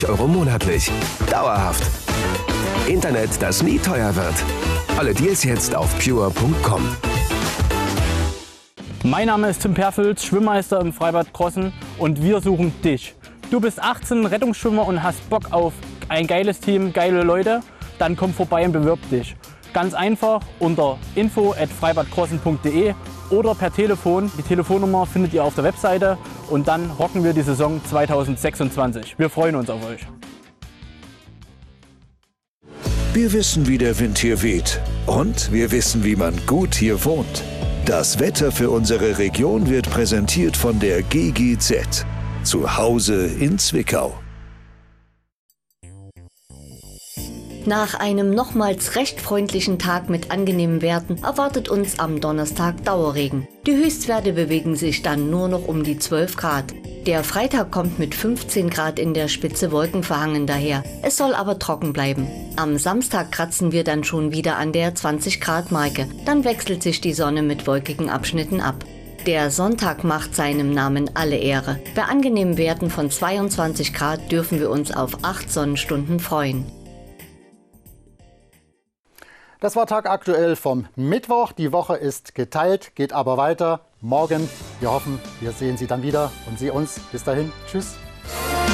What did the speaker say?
Euro monatlich. Dauerhaft. Internet, das nie teuer wird. Alle Deals jetzt auf pure.com. Mein Name ist Tim Perfels, Schwimmmeister im Freibad Krossen und wir suchen dich. Du bist 18, Rettungsschwimmer und hast Bock auf ein geiles Team, geile Leute? Dann komm vorbei und bewirb dich. Ganz einfach unter info@freibadkrossen.de oder per Telefon. Die Telefonnummer findet ihr auf der Webseite und dann rocken wir die Saison 2026. Wir freuen uns auf euch. Wir wissen, wie der Wind hier weht und wir wissen, wie man gut hier wohnt. Das Wetter für unsere Region wird präsentiert von der GGZ. Zu Hause in Zwickau. Nach einem nochmals recht freundlichen Tag mit angenehmen Werten erwartet uns am Donnerstag Dauerregen. Die Höchstwerte bewegen sich dann nur noch um die 12 Grad. Der Freitag kommt mit 15 Grad in der Spitze wolkenverhangen daher. Es soll aber trocken bleiben. Am Samstag kratzen wir dann schon wieder an der 20 Grad Marke. Dann wechselt sich die Sonne mit wolkigen Abschnitten ab. Der Sonntag macht seinem Namen alle Ehre. Bei angenehmen Werten von 22 Grad dürfen wir uns auf 8 Sonnenstunden freuen. Das war tagaktuell vom Mittwoch. Die Woche ist geteilt, geht aber weiter. Morgen, wir hoffen, wir sehen Sie dann wieder und Sie uns. Bis dahin, tschüss.